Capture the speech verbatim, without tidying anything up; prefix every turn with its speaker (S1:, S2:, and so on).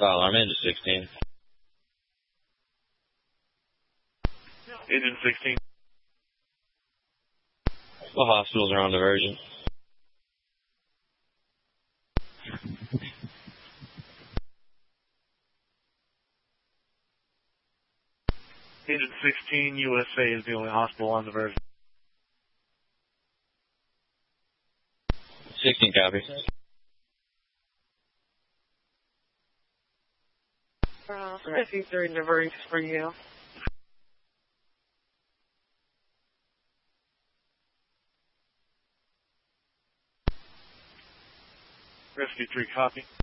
S1: File, I'm into sixteen.
S2: Agent sixteen.
S1: The hospitals are on diversion.
S2: Agent sixteen, U S A is the only hospital on diversion.
S1: sixteen copy.
S3: Uh, fifty-three diverting to Spring Hill.
S2: Rescue three, copy.